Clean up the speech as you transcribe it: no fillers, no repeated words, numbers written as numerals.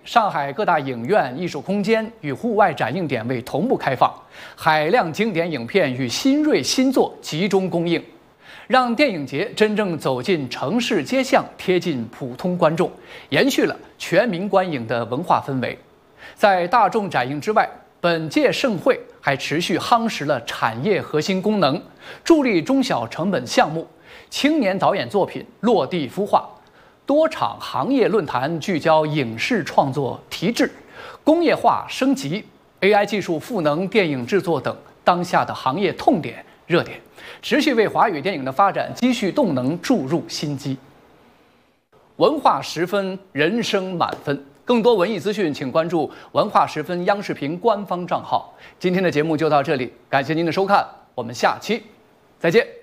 上海各大影院、艺术空间与户外展映点位同步开放，海量经典影片与新锐新作集中公映，让电影节真正走进城市街巷，贴近普通观众，延续了全民观影的文化氛围。在大众展映之外，本届盛会还持续夯实了产业核心功能，助力中小成本项目、青年导演作品落地孵化。多场行业论坛聚焦影视创作提质、工业化升级、AI 技术赋能电影制作等当下的行业痛点热点，持续为华语电影的发展积蓄动能，注入新机。文化十分，人生满分。更多文艺资讯，请关注文化十分央视频官方账号。今天的节目就到这里，感谢您的收看，我们下期再见。